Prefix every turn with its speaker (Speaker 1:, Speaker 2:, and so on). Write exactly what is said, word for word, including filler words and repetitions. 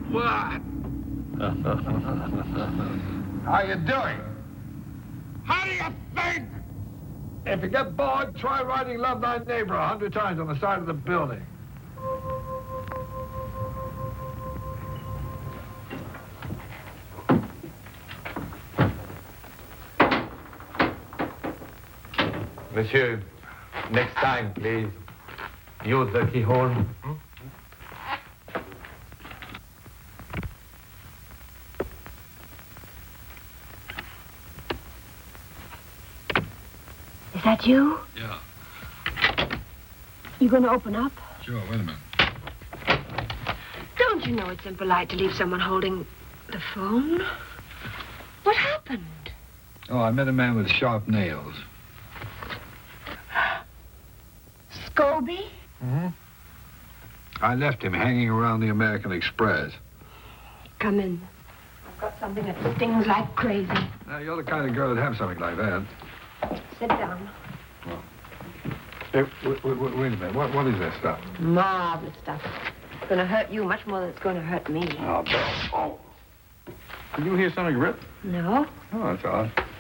Speaker 1: What?
Speaker 2: How you doing?
Speaker 1: How do you think?
Speaker 2: If you get bored, try writing Love Thy Neighbor a hundred times on the side of the building.
Speaker 3: Monsieur, next time, please, use the keyhole. Hmm?
Speaker 4: Is that you?
Speaker 5: Yeah,
Speaker 4: You gonna open up?
Speaker 5: sure. Wait a minute.
Speaker 4: Don't you know it's impolite to leave someone holding the phone? What happened?
Speaker 5: Oh, I met a man with sharp nails.
Speaker 4: Scobie?
Speaker 5: Mm-hmm. I left him hanging around the American Express.
Speaker 4: Come in. I've got something that stings like crazy.
Speaker 5: Now, you're the kind of girl that'd have something like that.
Speaker 4: Sit down.
Speaker 5: Hey, wait, wait, wait, wait a minute. What, what is that stuff?
Speaker 4: Marvelous stuff. It's gonna hurt you much more than it's gonna hurt me.
Speaker 5: Oh, Bill. Oh. Did you hear something rip?
Speaker 4: No?
Speaker 5: Oh, that's odd.